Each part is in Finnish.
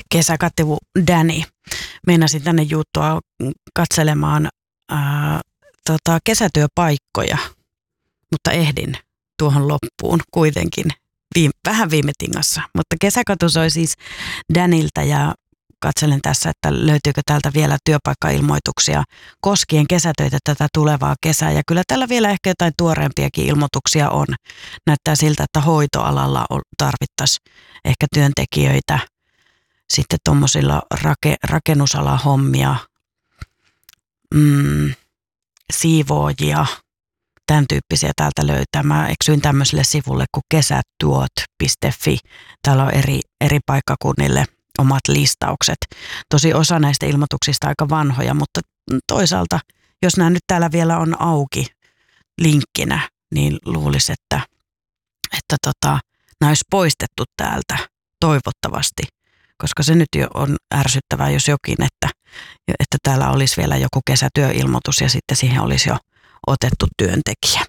kesäkattivu Danny meinasi tänne juuttua katselemaan kesätyöpaikkoja, mutta ehdin tuohon loppuun kuitenkin vähän viime tingassa. Mutta kesäkatu soi siis Daniltä ja katselen tässä, että löytyykö täältä vielä työpaikkailmoituksia koskien kesätöitä tätä tulevaa kesää. Ja kyllä täällä vielä ehkä jotain tuoreempiakin ilmoituksia on. Näyttää siltä, että hoitoalalla tarvittaisiin ehkä työntekijöitä. Sitten tuommoisilla rakennusalahommia, siivoojia, tämän tyyppisiä täältä löytää. Mä eksyin tämmöiselle sivulle kuin kesätyöt.fi. Täällä on eri paikkakunnille omat listaukset. Tosi osa näistä ilmoituksista aika vanhoja, mutta toisaalta, jos nämä nyt täällä vielä on auki linkkinä, niin luulisi, että nämä olisi poistettu täältä toivottavasti, koska se nyt jo on ärsyttävää, jos jokin, että täällä olisi vielä joku kesätyöilmoitus ja sitten siihen olisi jo otettu työntekijä.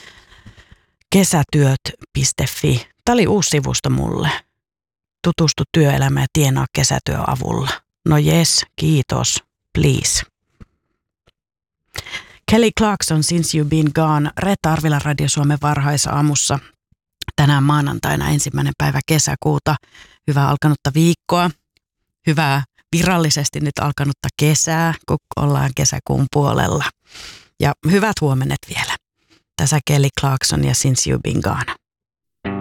Kesätyöt.fi. Tämä oli uusi sivusto mulle. Tutustu työelämään ja tienaa kesätyön avulla. No jes, kiitos, please. Kelly Clarkson, Since You've Been Gone, Reetta Arvila Radio Suomen varhaisaamussa. Tänään maanantaina 1. päivä kesäkuuta. Hyvää alkanutta viikkoa. Hyvää virallisesti nyt alkanutta kesää, kun ollaan kesäkuun puolella. Ja hyvät huomenet vielä. Tässä Kelly Clarkson ja Since You've Been Gone.